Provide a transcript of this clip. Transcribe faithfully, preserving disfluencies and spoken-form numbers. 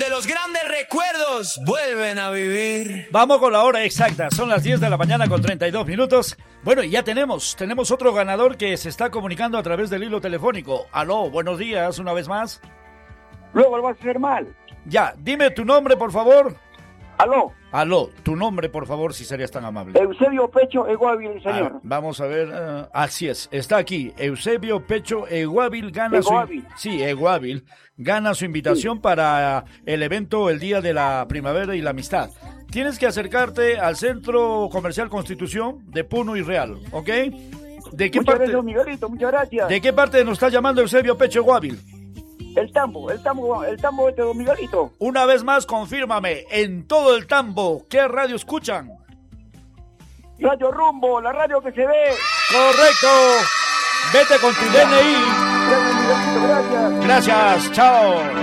donde los grandes recuerdos vuelven a vivir. Vamos con la hora exacta, son las diez de la mañana con treinta y dos minutos. Bueno, y ya tenemos, tenemos otro ganador que se está comunicando a través del hilo telefónico. Aló, buenos días, una vez más. Luego lo vas a hacer mal. Ya, dime tu nombre, por favor. Aló. Aló, tu nombre, por favor, si serías tan amable. Eusebio Pecho Eguávil, señor. Ah, vamos a ver, uh, así es, está aquí, Eusebio Pecho Eguávil gana Eguávil. su... Sí, Eguávil, gana su invitación sí. para el evento el Día de la Primavera y la Amistad. Tienes que acercarte al Centro Comercial Constitución de Puno y Real, ¿ok? ¿De qué muchas parte? Gracias, Miguelito, muchas gracias. ¿De qué parte nos está llamando Eusebio Pecho Eguávil? El Tambo, el Tambo, el Tambo este, don Miguelito. Una vez más, confírmame, en todo el Tambo, ¿qué radio escuchan? Radio Rumbo, la radio que se ve. Correcto. Vete con tu D N I. Gracias, Miguelito, gracias. Gracias, chao.